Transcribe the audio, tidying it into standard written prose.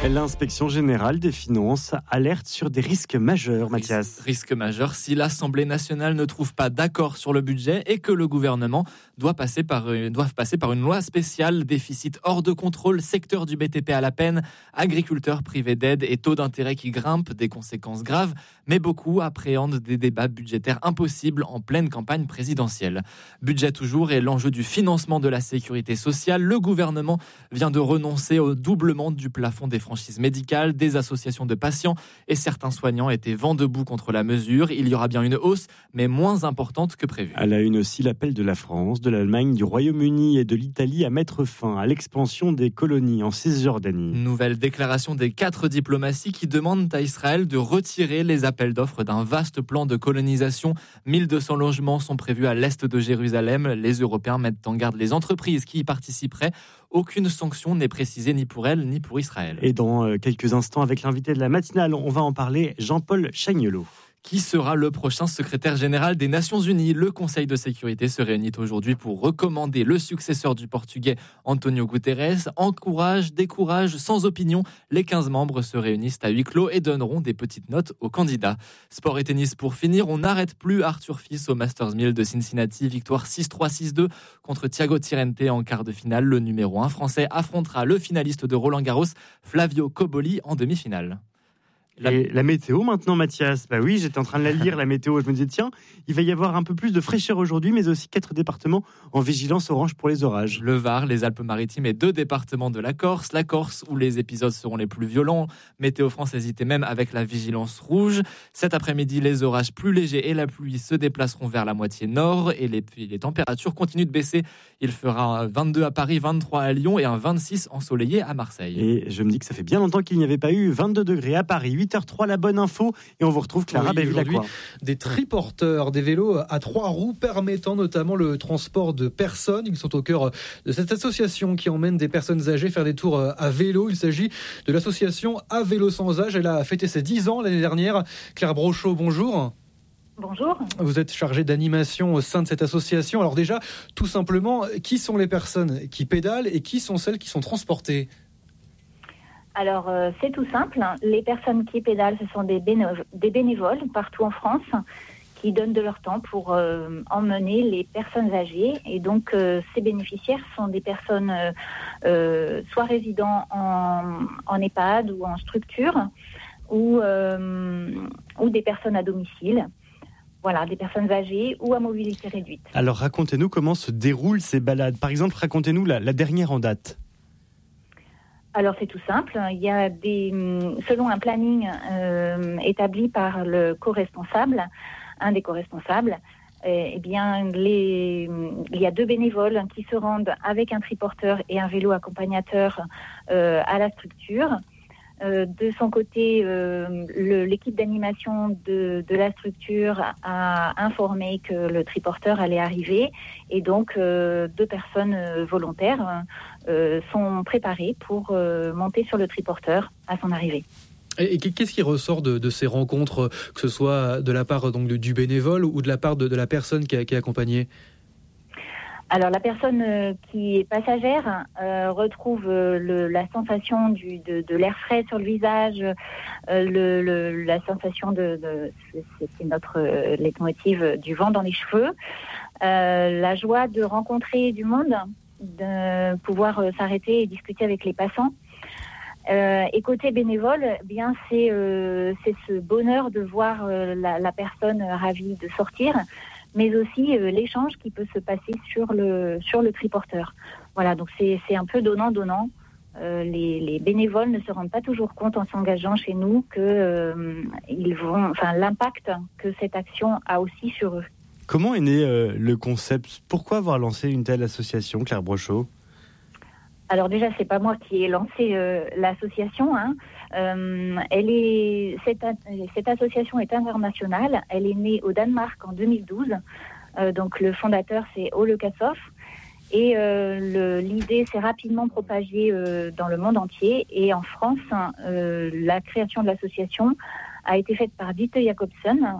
L'inspection générale des finances alerte sur des risques majeurs, Mathias. Risque majeur si l'Assemblée nationale ne trouve pas d'accord sur le budget et que le gouvernement doit passer par une loi spéciale. Déficit hors de contrôle, secteur du BTP à la peine, agriculteurs privés d'aide et taux d'intérêt qui grimpent, des conséquences graves. Mais beaucoup appréhendent des débats budgétaires impossibles en pleine campagne présidentielle. Budget toujours et l'enjeu du financement de la sécurité sociale. Le gouvernement vient de renoncer au doublement du plafond des franchises médicales. Des associations de patients et certains soignants étaient vent debout contre la mesure. Il y aura bien une hausse, mais moins importante que prévu. À la une aussi, l'appel de la France, de l'Allemagne, du Royaume-Uni et de l'Italie à mettre fin à l'expansion des colonies en Cisjordanie. Nouvelle déclaration des 4 diplomaties qui demandent à Israël de retirer les appels d'offres d'un vaste plan de colonisation. 1200 logements sont prévus à l'est de Jérusalem. Les Européens mettent en garde les entreprises qui y participeraient. Aucune sanction n'est précisée ni pour elles ni pour Israël. Et dans quelques instants, avec l'invité de la matinale, on va en parler, Jean-Paul Chagnolot. Qui sera le prochain secrétaire général des Nations Unies ? Le Conseil de sécurité se réunit aujourd'hui pour recommander le successeur du Portugais António Guterres. Encourage, décourage, sans opinion, les 15 membres se réunissent à huis clos et donneront des petites notes aux candidats. Sport et tennis pour finir, on n'arrête plus Arthur Fils au Masters 1000 de Cincinnati. Victoire 6-3, 6-2 contre Thiago Tirrente en quart de finale. Le numéro 1 français affrontera le finaliste de Roland Garros, Flavio Cobolli, en demi-finale. La météo maintenant, Mathias. Bah oui, j'étais en train de la lire, la météo. Je me disais, tiens, il va y avoir un peu plus de fraîcheur aujourd'hui, mais aussi 4 départements en vigilance orange pour les orages. Le Var, les Alpes-Maritimes et 2 départements de la Corse. La Corse, où les épisodes seront les plus violents. Météo France hésitait même avec la vigilance rouge. Cet après-midi, les orages plus légers et la pluie se déplaceront vers la moitié nord. Et les températures continuent de baisser. Il fera 22 à Paris, 23 à Lyon et un 26 ensoleillé à Marseille. Et je me dis que ça fait bien longtemps qu'il n'y avait pas eu 22 degrés à Paris. 8h03, la bonne info. Et on vous retrouve Clara Béville-Lacroix. Des triporteurs, des vélos à 3 roues permettant notamment le transport de personnes. Ils sont au cœur de cette association qui emmène des personnes âgées faire des tours à vélo. Il s'agit de l'association À Vélo Sans Âge. Elle a fêté ses 10 ans l'année dernière. Claire Brochot, bonjour. Bonjour. Vous êtes chargée d'animation au sein de cette association. Alors déjà, tout simplement, qui sont les personnes qui pédalent et qui sont celles qui sont transportées ? Alors, c'est tout simple. Les personnes qui pédalent, ce sont des bénévoles partout en France qui donnent de leur temps pour emmener les personnes âgées. Et donc, ces bénéficiaires sont des personnes soit résidant en EHPAD ou en structure ou des personnes à domicile. Voilà, des personnes âgées ou à mobilité réduite. Alors, racontez-nous comment se déroulent ces balades. Par exemple, racontez-nous la dernière en date. Alors c'est tout simple, il y a selon un planning établi par le co-responsable, un des co-responsables, il y a 2 bénévoles qui se rendent avec un triporteur et un vélo accompagnateur à la structure. De son côté, l'équipe d'animation de la structure a informé que le triporteur allait arriver et donc 2 personnes volontaires sont préparées pour monter sur le triporteur à son arrivée. Et qu'est-ce qui ressort de ces rencontres, que ce soit de la part donc, du bénévole ou de la part de la personne qui est accompagnée ? Alors la personne qui est passagère retrouve la sensation de l'air frais sur le visage, la sensation c'est notre leitmotiv du vent dans les cheveux, la joie de rencontrer du monde, de pouvoir s'arrêter et discuter avec les passants. Et côté bénévole, bien c'est ce bonheur de voir la personne ravie de sortir, mais aussi l'échange qui peut se passer sur le triporteur. Voilà, donc c'est un peu donnant-donnant. Les bénévoles ne se rendent pas toujours compte en s'engageant chez nous que l'impact que cette action a aussi sur eux. Comment est né le concept ? Pourquoi avoir lancé une telle association, Claire Brochot ? Alors déjà, c'est pas moi qui ai lancé l'association. Cette association est internationale. Elle est née au Danemark en 2012. Donc le fondateur, c'est Ole Kassoff. Et l'idée s'est rapidement propagée dans le monde entier. Et en France, la création de l'association a été faite par Dieter Jacobsen,